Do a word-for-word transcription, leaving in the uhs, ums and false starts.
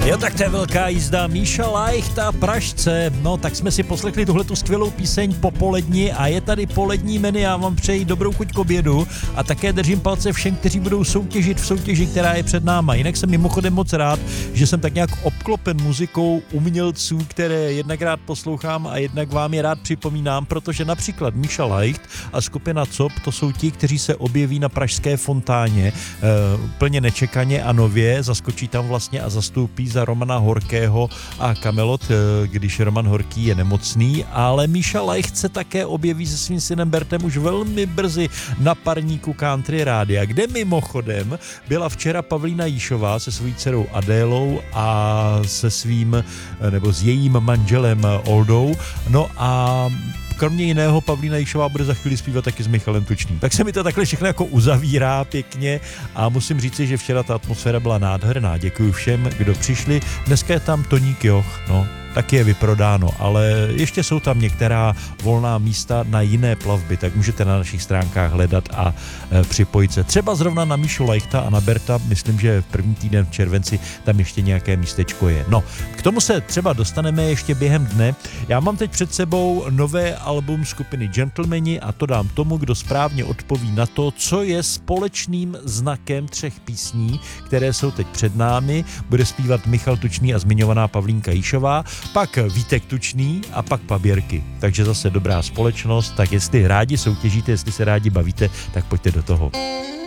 Jo, tak to je velká jízda. Míša Leicht a Pražce. No, tak jsme si poslechli tuhletu skvělou píseň Popoledni a je tady polední menu. Já vám přeji dobrou chuť k obědu a také držím palce všem, kteří budou soutěžit v soutěži, která je před náma. Jinak jsem mimochodem moc rád, že jsem tak nějak obklopen muzikou umělců, které jednak rád poslouchám a jednak vám je rád připomínám, protože například Míša Leicht a skupina C O P, to jsou ti, kteří se objeví na pražské fontáně uh, úplně nečekaně a nově, zaskočí tam vlastně a zastoupí za Romana Horkého a Kamelot, když Roman Horký je nemocný, ale Míša Leicht se také objeví se svým synem Bertem už velmi brzy na parníku Country Rádia, kde mimochodem byla včera Pavlína Jíšová se svojí dcerou Adélou a se svým, nebo s jejím manželem Oldou. No a kromě jiného Pavlína Jíšová bude za chvíli zpívat taky s Michalem Tučným. Tak se mi to takhle všechno jako uzavírá pěkně a musím říci, že včera ta atmosféra byla nádherná. Děkuji všem, kdo přišli. Dneska je tam Toník Joch, no, taky je vyprodáno, ale ještě jsou tam některá volná místa na jiné plavby, tak můžete na našich stránkách hledat a e, připojit se. Třeba zrovna na Míšu Leichta a na Berta, myslím, že v první týden v červenci tam ještě nějaké místečko je. No, k tomu se třeba dostaneme ještě během dne. Já mám teď před sebou nové album skupiny Gentlemani a to dám tomu, kdo správně odpoví na to, co je společným znakem třech písní, které jsou teď před námi. Bude zpívat Michal Tučný a zmiňovaná Pavlínka Jíšová, pak Vítek Tučný a pak Paběrky. Takže zase dobrá společnost, tak jestli rádi soutěžíte, jestli se rádi bavíte, tak pojďte do toho.